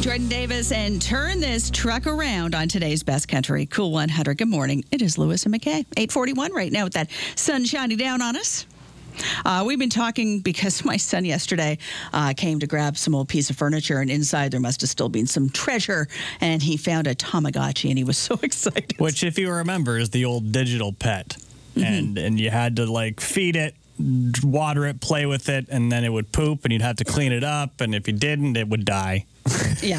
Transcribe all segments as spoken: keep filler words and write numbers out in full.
Jordan Davis, and turn this truck around on today's Best Country Cool one hundred. Good morning. It is Lewis and McKay. eight forty-one right now with that sun shining down on us. Uh, we've been talking because my son yesterday uh, came to grab some old piece of furniture, and inside there must have still been some treasure, and he found a Tamagotchi, and he was so excited. Which, if you remember, is the old digital pet. Mm-hmm. And and you had to, like, feed it, water it, play with it, and then it would poop, and you'd have to clean it up, and if you didn't, it would die. Yeah.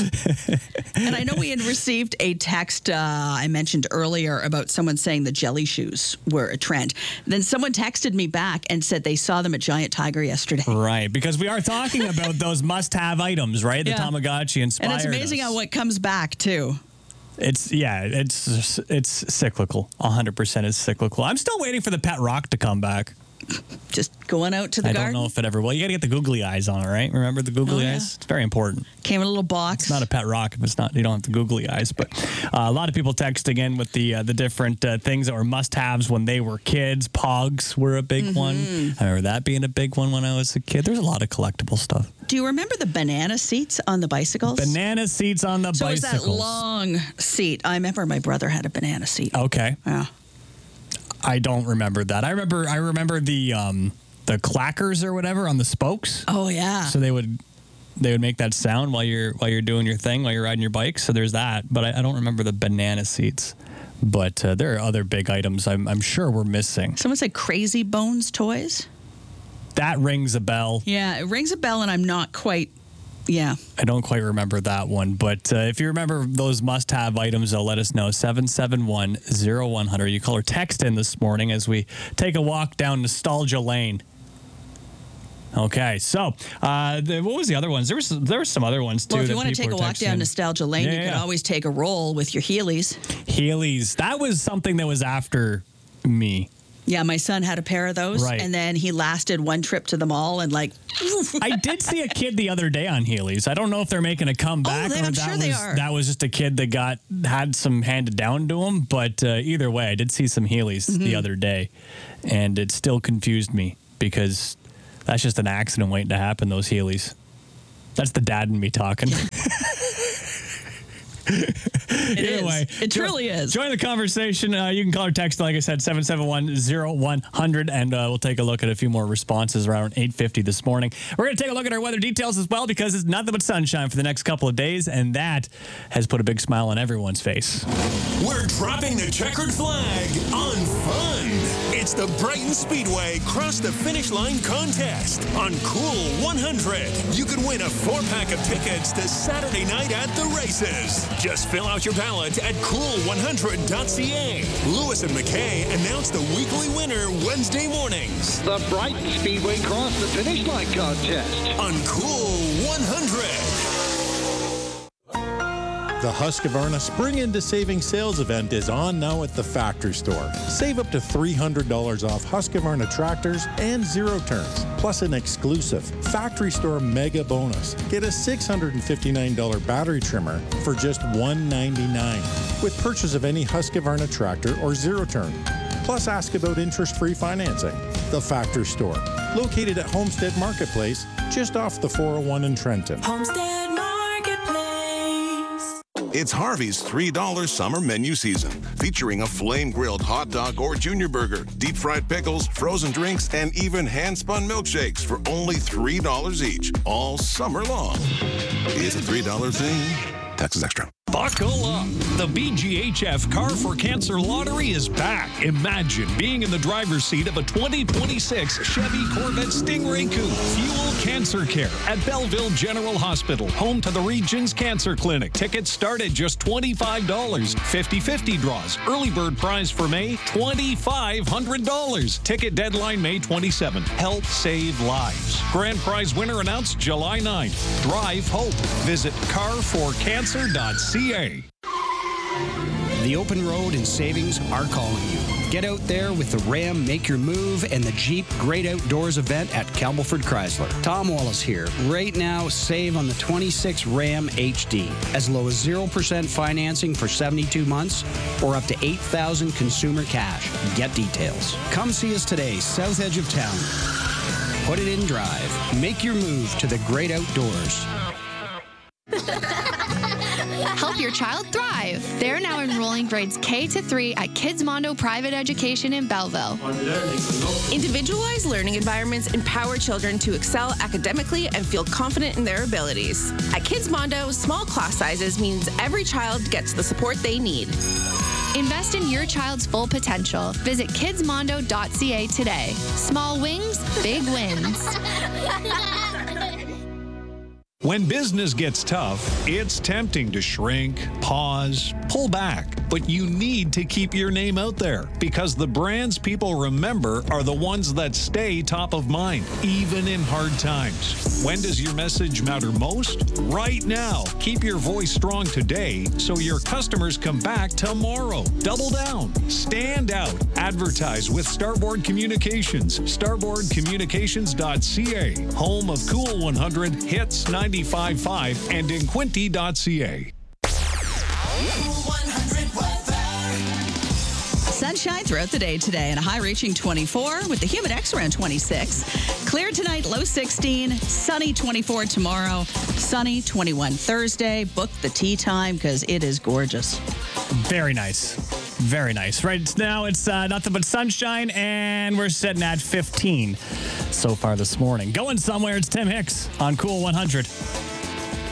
And I know we had received a text uh, I mentioned earlier about someone saying the jelly shoes were a trend. Then someone texted me back and said they saw them at Giant Tiger yesterday. Right, because we are talking about those must-have items, right? The yeah. Tamagotchi inspired And it's amazing us. how it comes back, too. It's, yeah, it's it's cyclical. one hundred percent is cyclical. I'm still waiting for the pet rock to come back. Just going out to the I garden? don't know if it ever will. You got to get the googly eyes on it, right? Remember the googly oh, yeah. eyes? It's very important. Came in a little box. It's not a pet rock if it's not. You don't have the googly eyes. But uh, a lot of people text again with the uh, the different uh, things that were must-haves when they were kids. Pogs were a big mm-hmm. one. I remember that being a big one when I was a kid. There's a lot of collectible stuff. Do you remember the banana seats on the bicycles? Banana seats on the so bicycles. So it was that long seat. I remember my brother had a banana seat. Okay. Yeah. I don't remember that. I remember. I remember the. Um, The clackers or whatever on the spokes. Oh yeah. So they would they would make that sound while you're while you're doing your thing, while you're riding your bike. So there's that. But I, I don't remember the banana seats. But uh, there are other big items I'm, I'm sure we're missing. Someone said Crazy Bones toys. That rings a bell. Yeah, it rings a bell, and I'm not quite. Yeah. I don't quite remember that one. But uh, if you remember those must-have items, uh, let us know. seven seven one, zero one zero zero. You call or text in this morning as we take a walk down Nostalgia Lane. Okay, so uh, the, what was the other ones? There was there were some other ones too. Well, if you that want to take a walk down Nostalgia Lane, yeah, you yeah. could always take a roll with your Heelys. Heelys. That was something that was after me. Yeah, my son had a pair of those, right. and then he lasted one trip to the mall and like. I did see a kid the other day on Heelys. I don't know if they're making a comeback oh, they, or I'm that sure was they are. that was just a kid that got had some handed down to him. But uh, either way, I did see some Heelys mm-hmm. the other day, and it still confused me because. That's just an accident waiting to happen, those Heelys. That's the dad in me talking. It Either is. way, It jo- truly is. Join the conversation. Uh, you can call or text, like I said, seven seven one, zero one zero zero, and uh, we'll take a look at a few more responses around eight fifty this morning. We're going to take a look at our weather details as well because it's nothing but sunshine for the next couple of days, and that has put a big smile on everyone's face. We're dropping the checkered flag on fun. It's the Brighton Speedway Cross the Finish Line contest on Cool one hundred. You can win a four-pack of tickets to Saturday night at the races. Just fill out your ballot at cool one hundred dot c a. Lewis and McKay announce the weekly winner Wednesday mornings. The Brighton Speedway Cross the Finish Line contest on Cool one hundred. The Husqvarna Spring Into Savings Sales event is on now at the Factory Store. Save up to three hundred dollars off Husqvarna tractors and zero turns, plus an exclusive Factory Store mega bonus. Get a six hundred fifty-nine dollars battery trimmer for just one hundred ninety-nine dollars with purchase of any Husqvarna tractor or zero turn. Plus, ask about interest-free financing. The Factory Store, located at Homestead Marketplace, just off the four oh one in Trenton. Homestead Marketplace. It's Harvey's three dollar summer menu season, featuring a flame-grilled hot dog or junior burger, deep-fried pickles, frozen drinks, and even hand-spun milkshakes for only three dollars each, all summer long. It's a three dollar thing. Taxes extra. Buckle up. The B G H F Car for Cancer Lottery is back. Imagine being in the driver's seat of a twenty twenty-six Chevy Corvette Stingray Coupe. Fuel cancer care at Belleville General Hospital, home to the region's cancer clinic. Tickets start at just twenty-five dollars. fifty-fifty draws. Early bird prize for May, two thousand five hundred dollars. Ticket deadline May twenty-seventh. Help save lives. Grand prize winner announced July ninth. Drive hope. Visit car for cancer dot c a. The open road and savings are calling you. Get out there with the Ram Make Your Move and the Jeep Great Outdoors event at Campbellford Chrysler. Tom Wallace here. Right now, save on the twenty-six Ram H D. As low as zero percent financing for seventy-two months or up to eight thousand dollars consumer cash. Get details. Come see us today, south edge of town. Put it in drive. Make your move to the great outdoors. Help your child thrive. They're now enrolling grades K to three at Kids Mondo Private Education in Belleville. Individualized learning environments empower children to excel academically and feel confident in their abilities. At Kids Mondo, small class sizes means every child gets the support they need. Invest in your child's full potential. Visit kids mondo dot c a today. Small wings, big wins. When business gets tough, it's tempting to shrink, pause, pull back. But you need to keep your name out there because the brands people remember are the ones that stay top of mind, even in hard times. When does your message matter most? Right now. Keep your voice strong today so your customers come back tomorrow. Double down. Stand out. Advertise with Starboard Communications. starboard communications dot c a. Home of Cool one hundred, Hits ninety-five point five, and in quinte dot c a. Sunshine throughout the day today and a high reaching twenty-four with the humid X around twenty-six. Clear tonight, low sixteen. Sunny twenty-four tomorrow. Sunny twenty-one Thursday. Book the tea time because it is gorgeous. Very nice. Very nice. Right now, it's uh, nothing but sunshine, and we're sitting at fifteen so far this morning. Going somewhere, it's Tim Hicks on Cool one hundred.